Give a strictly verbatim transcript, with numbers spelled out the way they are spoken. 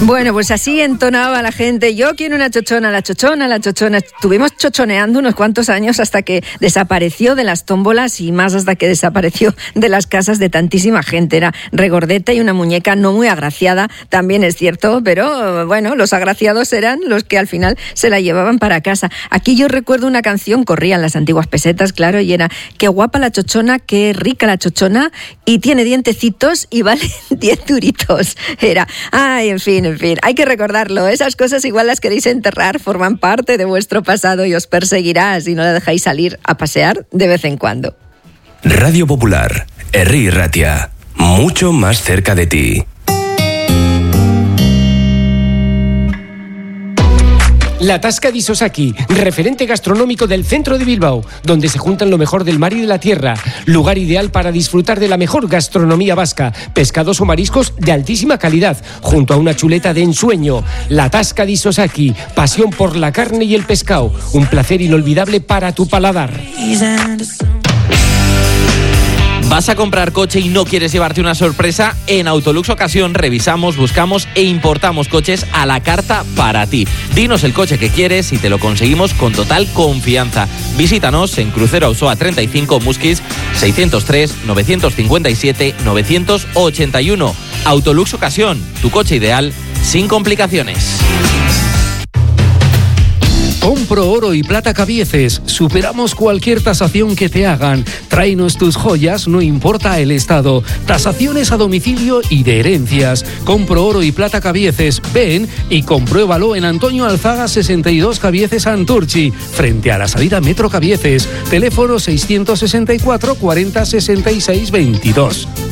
Bueno, pues así entonaba la gente. Yo quiero una chochona, la chochona, la chochona. Estuvimos chochoneando unos cuantos años hasta que desapareció de las tómbolas y más hasta que desapareció de las casas de tantísima gente. Era regordeta y una muñeca no muy agraciada, también es cierto, pero bueno, los agraciados eran los que al final se la llevaban para casa. Aquí yo recuerdo una canción, corrían las antiguas pesetas, claro, y era: qué guapa la chochona, qué rica la chochona, y tiene dientecitos y vale diez duritos. Era, ay, en fin, en fin, hay que recordarlo. Esas cosas igual las queréis enterrar, forman parte de vuestro pasado y os perseguirá si no la dejáis salir a pasear de vez en cuando. Radio Popular, Herri Ratia, mucho más cerca de ti. La Tasca di Sosaki, referente gastronómico del centro de Bilbao, donde se juntan lo mejor del mar y de la tierra. Lugar ideal para disfrutar de la mejor gastronomía vasca, pescados o mariscos de altísima calidad, junto a una chuleta de ensueño. La Tasca di Sosaki, pasión por la carne y el pescado, un placer inolvidable para tu paladar. ¿Vas a comprar coche y no quieres llevarte una sorpresa? En Autolux Ocasión revisamos, buscamos e importamos coches a la carta para ti. Dinos el coche que quieres y te lo conseguimos con total confianza. Visítanos en Crucero Auzoa treinta y cinco, Musquis, seiscientos tres, novecientos cincuenta y siete, novecientos ochenta y uno. Autolux Ocasión, tu coche ideal sin complicaciones. Compro oro y plata Cabieces. Superamos cualquier tasación que te hagan. Tráenos tus joyas, no importa el estado. Tasaciones a domicilio y de herencias. Compro oro y plata Cabieces. Ven y compruébalo en Antonio Alzaga sesenta y dos, Cabieces, Santurchi, frente a la salida Metro Cabieces. Teléfono seiscientos sesenta y cuatro, cuarenta, sesenta y seis, veintidós.